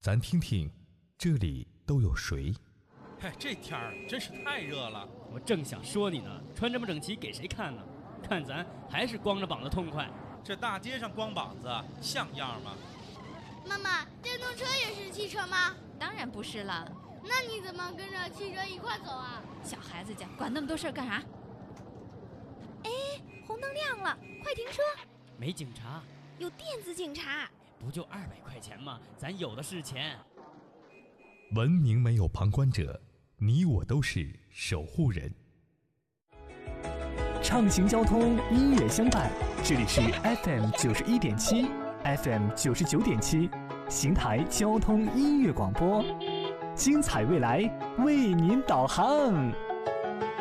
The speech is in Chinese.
咱听听这里都有谁？ 嗨，这天儿真是太热了。 我正想说你呢，穿这么整齐给谁看呢？看咱还是光着膀子痛快。 这大街上光膀子像样吗？ 妈妈，电动车也是汽车吗？ 当然不是了。 那你怎么跟着汽车一块走啊？ 小孩子家管那么多事儿干啥？哎，红灯亮了，快停车！ 没警察， 有电子警察。 不就200块钱吗？咱有的是钱。 文明没有旁观者，你我都是守护人。 畅行交通，音乐相伴，这里是 FM 91.7 FM 99.7邢台交通音乐广播，精彩未来为您导航。